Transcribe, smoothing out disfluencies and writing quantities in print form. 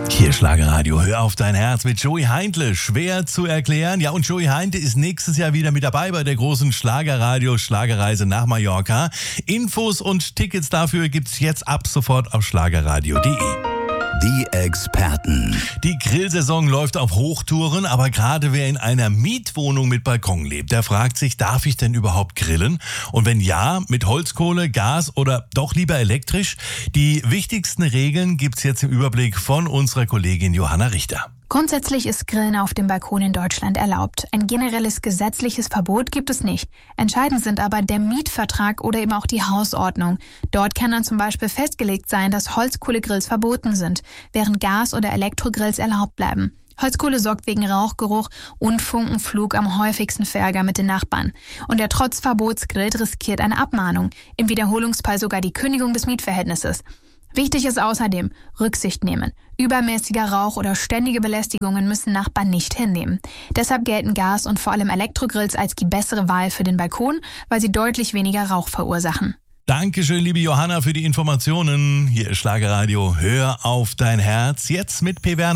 Hier Schlagerradio, hör auf dein Herz mit Joey Heindle. Schwer zu erklären. Ja, und Joey Heindle ist nächstes Jahr wieder mit dabei bei der großen Schlagerradio-Schlagerreise nach Mallorca. Infos und Tickets dafür gibt's jetzt ab sofort auf schlagerradio.de. Die Experten. Die Grillsaison läuft auf Hochtouren, aber gerade wer in einer Mietwohnung mit Balkon lebt, der fragt sich, darf ich denn überhaupt grillen? Und wenn ja, mit Holzkohle, Gas oder doch lieber elektrisch? Die wichtigsten Regeln gibt's jetzt im Überblick von unserer Kollegin Johanna Richter. Grundsätzlich ist Grillen auf dem Balkon in Deutschland erlaubt. Ein generelles gesetzliches Verbot gibt es nicht. Entscheidend sind aber der Mietvertrag oder eben auch die Hausordnung. Dort kann dann zum Beispiel festgelegt sein, dass Holzkohlegrills verboten sind, während Gas- oder Elektrogrills erlaubt bleiben. Holzkohle sorgt wegen Rauchgeruch und Funkenflug am häufigsten für Ärger mit den Nachbarn. Und wer trotz Verbots grillt, riskiert eine Abmahnung, im Wiederholungsfall sogar die Kündigung des Mietverhältnisses. Wichtig ist außerdem Rücksicht nehmen. Übermäßiger Rauch oder ständige Belästigungen müssen Nachbarn nicht hinnehmen. Deshalb gelten Gas- und vor allem Elektrogrills als die bessere Wahl für den Balkon, weil sie deutlich weniger Rauch verursachen. Dankeschön, liebe Johanna, für die Informationen. Hier ist Schlagerradio, hör auf dein Herz. Jetzt mit P. Werner.